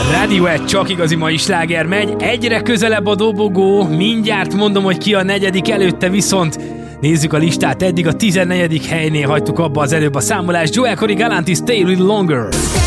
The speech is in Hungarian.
Radiohead, csak igazi mai sláger megy, egyre közelebb a dobogó, mindjárt mondom, hogy ki a negyedik, előtte viszont nézzük a listát, eddig a 14. helynél hagytuk abba az előbb a számolást. Joel Corey Galantis, Stay a Little Longer.